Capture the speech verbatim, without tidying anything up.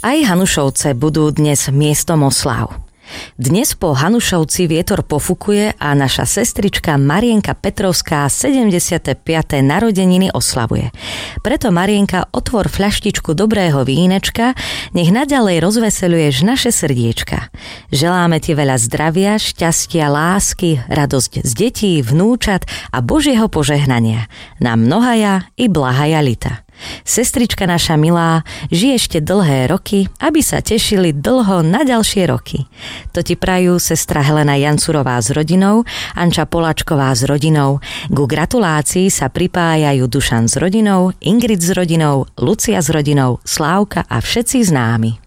Aj Hanušovce budú dnes miestom osláv. Dnes po Hanušovci vietor pofukuje a naša sestrička Marienka Petrovská sedemdesiate piate narodeniny oslavuje. Preto, Marienka, otvor fľaštičku dobrého vínečka, nech naďalej rozveseľuješ naše srdiečka. Želáme ti veľa zdravia, šťastia, lásky, radosť z detí, vnúčat a Božieho požehnania. Na mnohaja i blahaja lita. Sestrička naša milá, žij ešte dlhé roky, aby sa tešili dlho na ďalšie roky. To ti prajú sestra Helena Jancurová s rodinou, Anča Polačková s rodinou. Ku gratulácii sa pripájajú Dušan s rodinou, Ingrid s rodinou, Lucia s rodinou, Slávka a všetci známi.